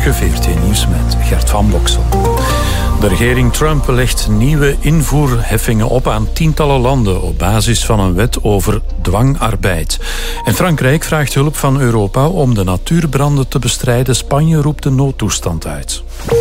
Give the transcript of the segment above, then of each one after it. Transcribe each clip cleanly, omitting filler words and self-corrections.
Morgen VRT Nieuws met Gert van Boksel. De regering Trump legt nieuwe invoerheffingen op aan tientallen landen op basis van een wet over dwangarbeid. En Frankrijk vraagt hulp van Europa om de natuurbranden te bestrijden. Spanje roept de noodtoestand uit.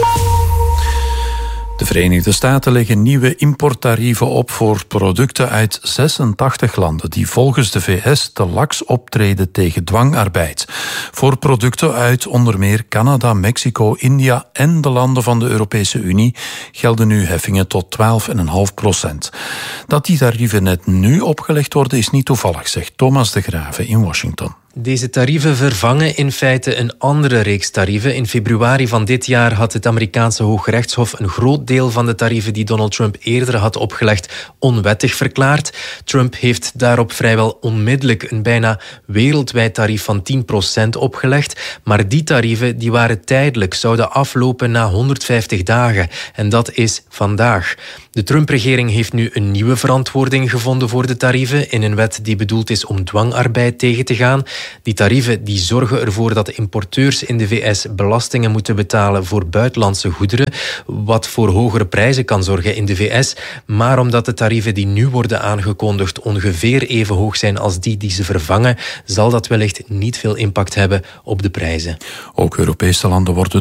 De Verenigde Staten leggen nieuwe importtarieven op voor producten uit 86 landen die volgens de VS te laks optreden tegen dwangarbeid. Voor producten uit onder meer Canada, Mexico, India en de landen van de Europese Unie gelden nu heffingen tot 12,5%. Dat die tarieven net nu opgelegd worden is niet toevallig, zegt Thomas de Graeve in Washington. Deze tarieven vervangen in feite een andere reeks tarieven. In februari van dit jaar had het Amerikaanse Hooggerechtshof een groot deel van de tarieven die Donald Trump eerder had opgelegd onwettig verklaard. Trump heeft daarop vrijwel onmiddellijk een bijna wereldwijd tarief van 10% opgelegd. Maar die tarieven die waren tijdelijk, zouden aflopen na 150 dagen. En dat is vandaag. De Trump-regering heeft nu een nieuwe verantwoording gevonden voor de tarieven in een wet die bedoeld is om dwangarbeid tegen te gaan. Die tarieven die zorgen ervoor dat importeurs in de VS belastingen moeten betalen voor buitenlandse goederen, wat voor hogere prijzen kan zorgen in de VS. Maar omdat de tarieven die nu worden aangekondigd ongeveer even hoog zijn als die ze vervangen, zal dat wellicht niet veel impact hebben op de prijzen. Ook Europese landen worden